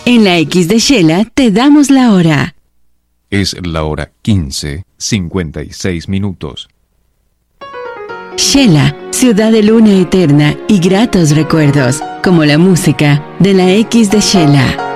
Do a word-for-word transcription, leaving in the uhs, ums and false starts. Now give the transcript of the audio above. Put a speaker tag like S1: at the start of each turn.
S1: En la X de Shela te damos la hora.
S2: Es la hora quince, cincuenta y seis minutos.
S1: Shela, ciudad de luna eterna y gratos recuerdos, como la música de la X de Shela.